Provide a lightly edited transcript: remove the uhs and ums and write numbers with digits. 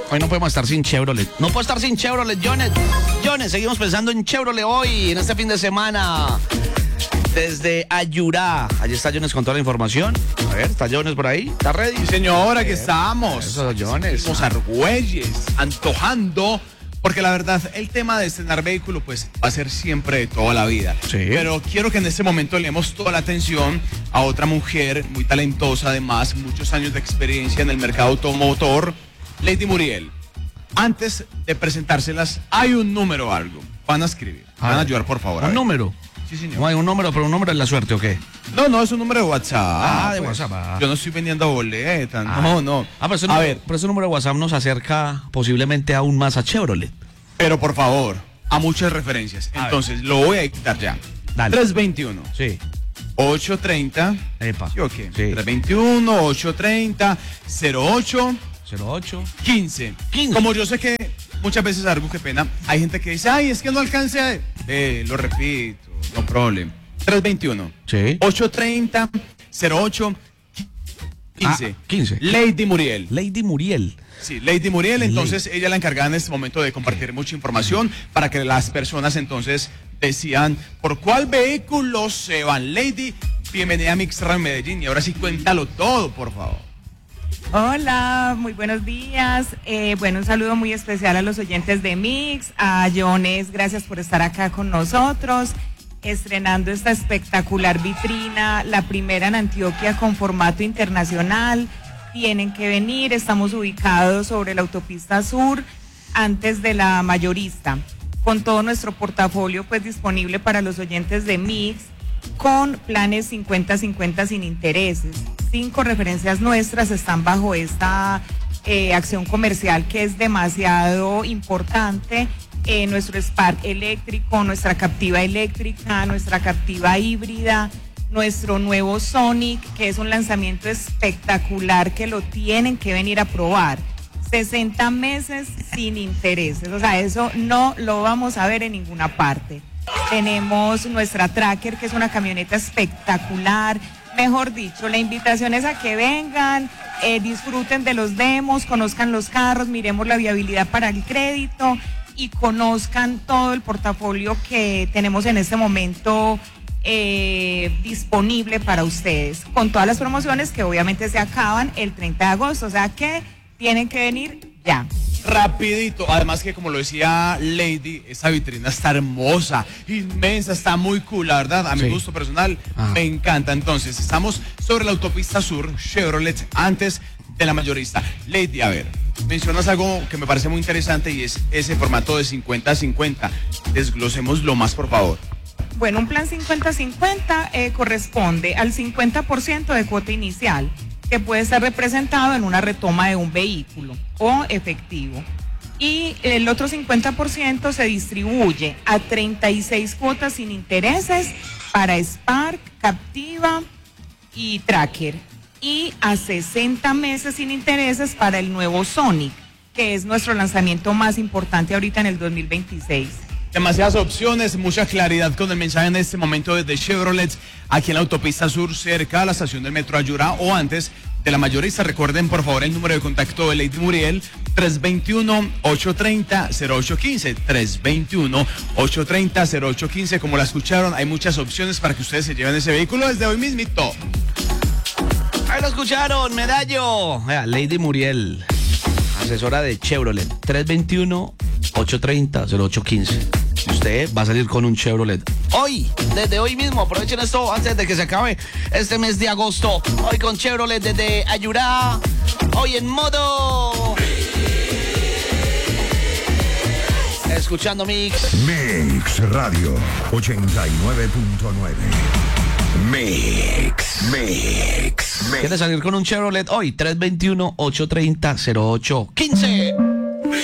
Hoy no podemos estar sin Chevrolet. No puedo estar sin Chevrolet, Jones. Jones, seguimos pensando en Chevrolet hoy, en este fin de semana. Desde Ayurá. Allí está Jones con toda la información. A ver, ¿está Jones por ahí? ¿Está ready? Sí, señora, aquí estamos. Eso, Jones. Estamos Argüelles, antojando. Porque la verdad, el tema de estrenar vehículo, pues, va a ser siempre de toda la vida. Sí. Pero quiero que en este momento le demos toda la atención a otra mujer muy talentosa, además, muchos años de experiencia en el mercado automotor, Lady Muriel. Antes de presentárselas, hay un número o algo. Van a escribir. Van a ayudar, por favor. ¿Un número? Sí, señor. No hay un número, pero un número es la suerte, ¿o qué? No, es un número de WhatsApp. Ah, de pues. WhatsApp. Yo no estoy vendiendo boletas, no. Pero ese, A ver, pero ese número de WhatsApp nos acerca posiblemente aún más a Chevrolet. pero por favor, a muchas referencias. Entonces, lo voy a dictar ya. Dale. 321 Sí. 830. Epa. ¿Sí o qué? Sí. 321 830 08 08 15. 15. Como yo sé que muchas veces, algo que pena, hay gente que dice, ay, es que no alcance a... lo repito, no problem. 321 Sí. 830 08 15. 15. Lady Muriel. Lady Muriel. Sí, Lady Muriel, entonces ella la encargada en este momento de compartir mucha información para que las personas entonces decían por cuál vehículo se van. Lady, bienvenida a Mix Radio Medellín y ahora sí cuéntalo todo, por favor. Hola, muy buenos días. Bueno, un saludo muy especial a los oyentes de Mix, a Jones, gracias por estar acá con nosotros, estrenando esta espectacular vitrina, la primera en Antioquia con formato internacional. Tienen que venir, estamos ubicados sobre la autopista sur, antes de la mayorista, con todo nuestro portafolio pues disponible para los oyentes de Mix, con planes 50-50 sin intereses. 5 referencias nuestras están bajo esta acción comercial que es demasiado importante. Nuestro Spark eléctrico, nuestra Captiva eléctrica, nuestra Captiva híbrida, nuestro nuevo Sonic, que es un lanzamiento espectacular que lo tienen que venir a probar. 60 meses sin intereses, o sea, eso no lo vamos a ver en ninguna parte. Tenemos nuestra Tracker, que es una camioneta espectacular. Mejor dicho, la invitación es a que vengan, disfruten de los demos, conozcan los carros, miremos la viabilidad para el crédito y conozcan todo el portafolio que tenemos en este momento disponible para ustedes, con todas las promociones que obviamente se acaban el 30 de agosto, o sea que tienen que venir ya. Rapidito, además que como lo decía Lady, esa vitrina está hermosa, inmensa, está muy cool, la verdad, a mi gusto personal, me encanta. Entonces, estamos sobre la autopista sur, Chevrolet, antes de la mayorista. Lady, a ver, mencionas algo que me parece muy interesante y es ese formato de 50-50, desglosémoslo más, por favor. Bueno, un plan 50-50 corresponde al 50% de cuota inicial, que puede ser representado en una retoma de un vehículo o efectivo. Y el otro 50% se distribuye a 36 cuotas sin intereses para Spark, Captiva y Tracker. Y a 60 meses sin intereses para el nuevo Sonic, que es nuestro lanzamiento más importante ahorita en el 2026. Demasiadas opciones, mucha claridad con el mensaje en este momento desde Chevrolet, aquí en la autopista sur, cerca a la estación del metro Ayurá o antes de la mayorista. Recuerden por favor el número de contacto de Lady Muriel, 321-830-0815, 321-830-0815. Como la escucharon, hay muchas opciones para que ustedes se lleven ese vehículo desde hoy mismito. Ahí lo escucharon, medallo. Vea, Lady Muriel, asesora de Chevrolet, 321-830-0815. Usted va a salir con un Chevrolet hoy, desde hoy mismo. Aprovechen esto antes de que se acabe este mes de agosto. Hoy con Chevrolet desde Ayurá. Hoy en modo... Escuchando Mix. Mix Radio 89.9. Mix. ¿Quiere salir con un Chevrolet hoy? 321-830-0815.